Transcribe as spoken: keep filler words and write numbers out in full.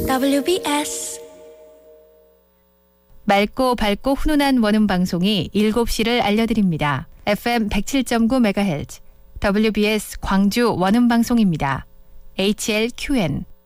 더블유비에스 맑고 밝고 훈훈한 원음 방송이 일곱 시를 알려드립니다. 에프엠 백칠 점 구 메가헤르츠 더블유비에스 광주 원음 방송입니다. 에이치엘큐엔